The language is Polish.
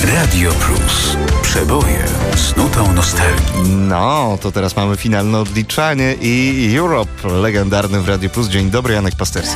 Radio Plus. Przeboje z nutą nostalgii. No, to teraz mamy finalne odliczanie i Europe, legendarny w Radio Plus. Dzień dobry, Janek Pasterski.